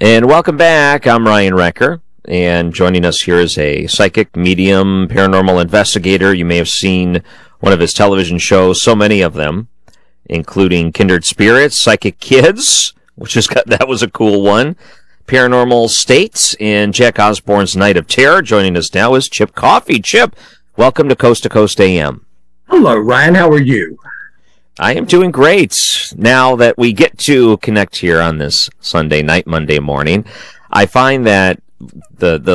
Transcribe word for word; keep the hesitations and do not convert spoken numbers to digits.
And welcome back. I'm Ryan Recker, and joining us here is a psychic, medium, paranormal investigator. You may have seen one of his television shows, so many of them, including Kindred Spirits, Psychic Kids, which is that was a cool one, Paranormal States, and Jack Osborne's Night of Terror. Joining us now is Chip Coffey. Chip, welcome to Coast to Coast A M. Hello, Ryan. How are you? I am doing great. Now that we get to connect here on this Sunday night, Monday morning, I find that the, the